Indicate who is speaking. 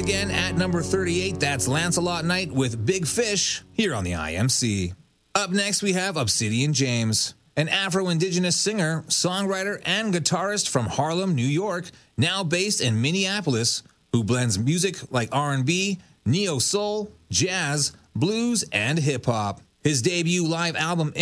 Speaker 1: again at number 38, that's Lancelot Knight with Big Fish here on the IMC. Up next, we have Obsidian James, an Afro-Indigenous singer, songwriter, and guitarist from Harlem, New York, now based in Minneapolis, who blends music like R&B, neo-soul, jazz, blues, and hip-hop. His debut live album,